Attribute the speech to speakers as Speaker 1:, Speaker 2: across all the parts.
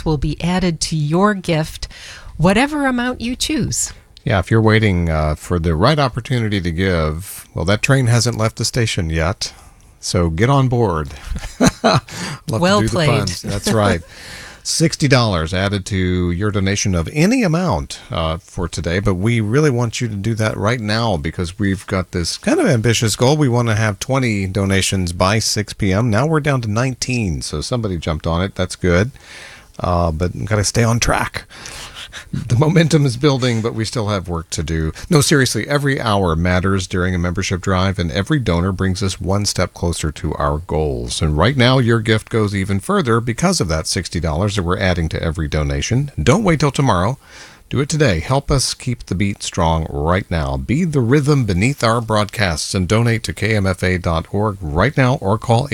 Speaker 1: will be added to your gift, whatever amount you choose.
Speaker 2: Yeah, if you're waiting for the right opportunity to give, well, that train hasn't left the station yet. So get on board. Love
Speaker 1: well
Speaker 2: to do
Speaker 1: played.
Speaker 2: The puns. That's right. $60 added to your donation of any amount for today, but we really want you to do that right now because we've got this kind of ambitious goal. We want to have 20 donations by 6 p.m. Now we're down to 19, so somebody jumped on it. That's good, but we've got to stay on track. The momentum is building, but we still have work to do. No, seriously, every hour matters during a membership drive, and every donor brings us one step closer to our goals. And right now, your gift goes even further because of that $60 that we're adding to every donation. Don't wait till tomorrow. Do it today. Help us keep the beat strong right now. Be the rhythm beneath our broadcasts and donate to kmfa.org right now or call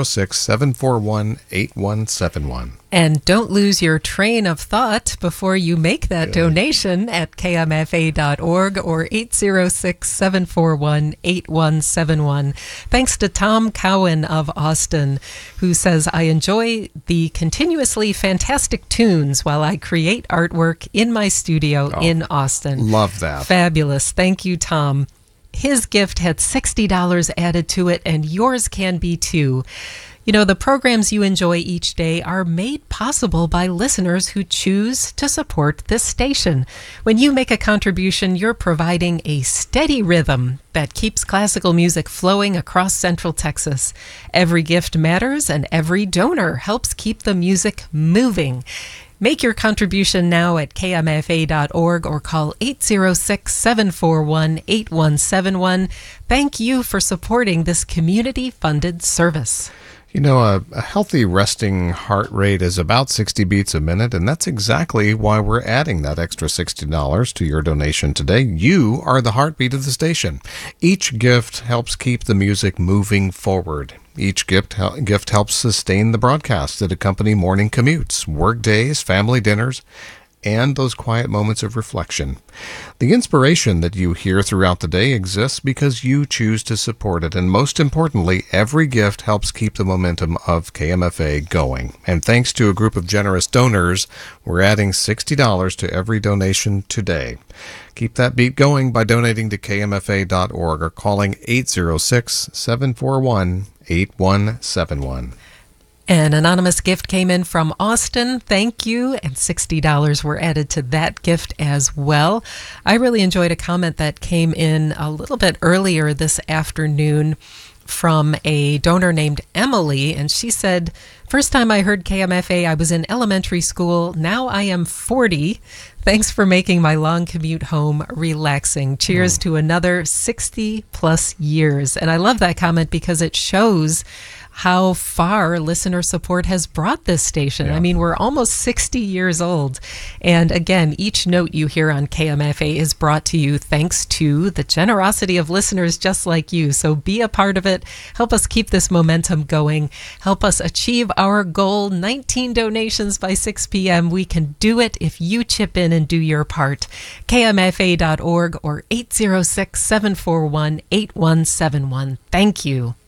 Speaker 2: 806-741-8171.
Speaker 1: And don't lose your train of thought before you make that donation at kmfa.org or 806-741-8171. Thanks to Tom Cowan of Austin, who says, I enjoy the continuously fantastic tunes while I create artwork in my studio in Austin.
Speaker 2: Love that.
Speaker 1: Fabulous. Thank you, Tom. His gift had $60 added to it, and yours can be too. You know, the programs you enjoy each day are made possible by listeners who choose to support this station. When you make a contribution, you're providing a steady rhythm that keeps classical music flowing across Central Texas. Every gift matters, and every donor helps keep the music moving. Make your contribution now at kmfa.org or call 806-741-8171. Thank you for supporting this community-funded service.
Speaker 2: You know, a healthy resting heart rate is about 60 beats a minute, and that's exactly why we're adding that extra $60 to your donation today. You are the heartbeat of the station. Each gift helps keep the music moving forward. Each gift helps sustain the broadcasts that accompany morning commutes, work days, family dinners, and those quiet moments of reflection. The inspiration that you hear throughout the day exists because you choose to support it, and most importantly, every gift helps keep the momentum of KMFA going. And thanks to a group of generous donors, we're adding $60 to every donation today. Keep that beat going by donating to kmfa.org or calling 806-741-8171.
Speaker 1: An anonymous gift came in from Austin. Thank you. And $60 were added to that gift as well. I really enjoyed a comment that came in a little bit earlier this afternoon from a donor named Emily. And she said, first time I heard KMFA, I was in elementary school. Now I am 40. Thanks for making my long commute home relaxing. Cheers to another 60 plus years. And I love that comment because it shows how far listener support has brought this station. I mean, we're almost 60 years old. And again, each note you hear on KMFA is brought to you thanks to the generosity of listeners just like you. So be a part of it. Help us keep this momentum going. Help us achieve our goal, 19 donations by 6 p.m. We can do it if you chip in and do your part. KMFA.org or 806-741-8171. Thank you.